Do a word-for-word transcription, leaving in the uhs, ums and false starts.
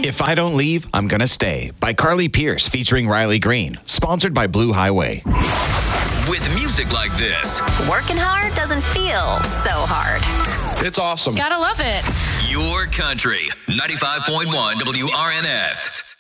If I Don't Leave, I'm Gonna Stay by Carly Pierce featuring Riley Green. Sponsored by Blue Highway. With music like this, working hard doesn't feel so hard. It's awesome. Gotta love it. Your country, ninety-five point one W R N S.